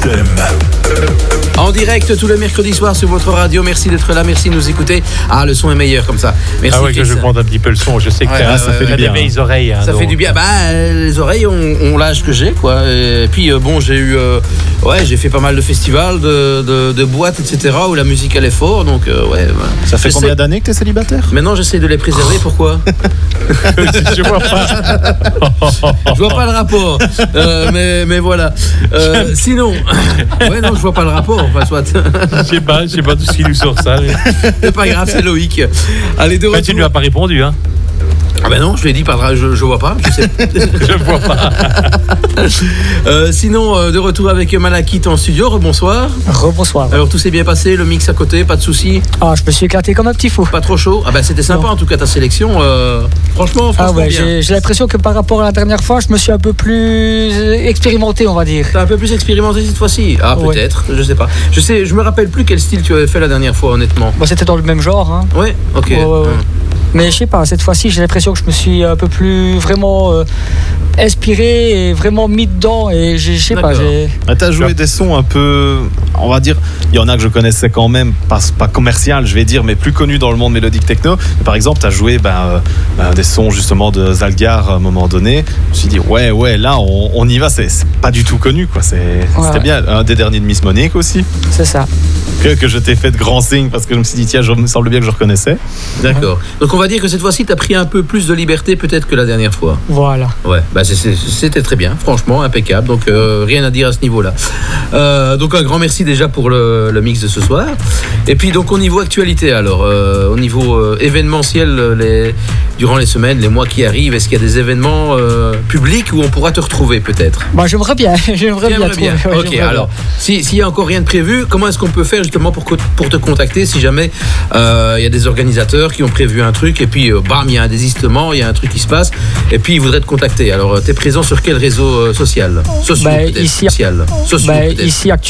System. En direct tous les mercredis soirs sur votre radio. Merci d'être là, merci de nous écouter. Ah, le son est meilleur comme ça. Merci. Ah ouais, que je prends un petit peu le son. Je sais que ça fait du bien. Des vieilles oreilles. Hein, ça fait du bien. Bah, les oreilles ont l'âge que j'ai, quoi. Et puis bon, j'ai fait pas mal de festivals, de boîtes, etc. où la musique allait fort. Donc ouais. Ça fait combien d'années que t'es célibataire? Maintenant, j'essaie de les préserver. Pourquoi? Je vois pas. Je vois pas le rapport. Mais voilà. Sinon, ouais, non, je vois pas le rapport. Enfin, soit. Je sais pas tout ce qui nous sort ça. Mais... C'est pas grave, c'est Loïc. Allez, de retour. Tu ne lui as pas répondu, hein? Ah ben non, je lui ai dit, je vois pas, je sais. Je vois pas. Sinon, de retour avec Malakit en studio, rebonsoir. Rebonsoir. Alors tout s'est bien passé, le mix à côté, pas de soucis? Ah, je me suis éclaté comme un petit fou. Pas trop chaud? Ah ben c'était sympa en tout cas ta sélection, franchement ouais, bien. J'ai l'impression que par rapport à la dernière fois, je me suis un peu plus expérimenté, on va dire. T'as un peu plus expérimenté cette fois-ci? Ah peut-être, je sais pas. Je me rappelle plus quel style tu avais fait la dernière fois honnêtement. Bon, c'était dans le même genre, hein. Ouais, ok. Ouais. Mais je sais pas, cette fois-ci, j'ai l'impression que je me suis un peu plus vraiment inspiré et vraiment mis dedans. Et je sais pas. T'as joué des sons un peu, on va dire, il y en a que je connaissais quand même, pas commercial, je vais dire, mais plus connus dans le monde mélodique techno. Par exemple, t'as joué des sons justement de Zalgar à un moment donné. Je me suis dit, ouais, là, on y va, c'est pas du tout connu, quoi. C'était bien. Un des derniers de Miss Monique aussi. C'est ça. Que je t'ai fait de grands signes parce que je me suis dit, tiens, il me semble bien que je reconnaissais. D'accord. Donc on va dire que cette fois-ci, tu as pris un peu plus de liberté peut-être que la dernière fois. Voilà. Ouais, c'était très bien, franchement, impeccable. Donc rien à dire à ce niveau-là. Donc un grand merci déjà pour le mix de ce soir. Et puis donc au niveau actualité, alors, au niveau événementiel, durant les semaines, les mois qui arrivent, est-ce qu'il y a des événements publics où on pourra te retrouver peut-être? Bah, j'aimerais bien. J'aimerais bien. Ok, alors, s'il n'y a encore rien de prévu, comment est-ce qu'on peut faire justement pour te contacter si jamais il y a des organisateurs qui ont prévu un truc et puis bam, il y a un désistement, il y a un truc qui se passe et puis ils voudraient te contacter. Alors, tu es présent sur quel réseau social? Sociaux, peut-être. Ici actuellement.